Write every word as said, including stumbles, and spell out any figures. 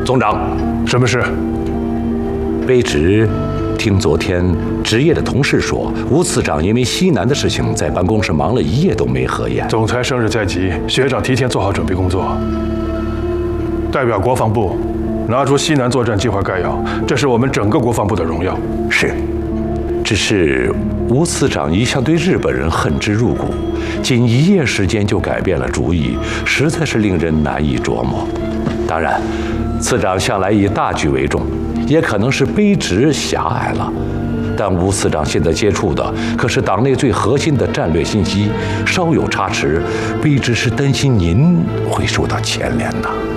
总长， 什么事？ 卑职听昨天值夜的同事说，吴次长因为西南的事情，在办公室忙了一夜都没合眼。 总裁生日在即，学长提前做好准备工作，代表国防部拿出西南作战计划概要，这是我们整个国防部的荣耀。 是，只是吴次长一向对日本人恨之入骨，仅一夜时间就改变了主意，实在是令人难以琢磨。当然，次长向来以大局为重，也可能是卑职狭隘了。但吴次长现在接触的可是党内最核心的战略信息，稍有差池，卑职是担心您会受到牵连的。